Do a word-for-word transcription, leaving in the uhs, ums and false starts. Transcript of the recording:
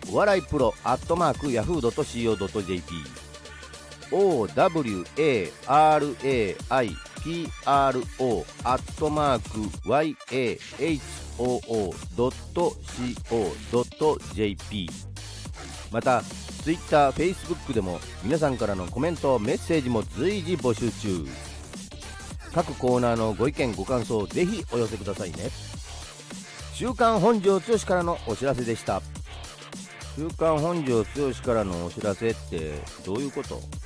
お笑いプロアットマークヤフー ドット シーオー ドット ジェーピー オー ダブリュー エー アール エー アイ ピー アール オー アットマーク ワイ エー エイチ オー オー ドット シーオー ドット ジェーピー また Twitter、Facebook でも皆さんからのコメント、メッセージも随時募集中。各コーナーのご意見ご感想をぜひお寄せくださいね。週刊本庄剛志からのお知らせでした。週刊本庄剛志からのお知らせってどういうこと？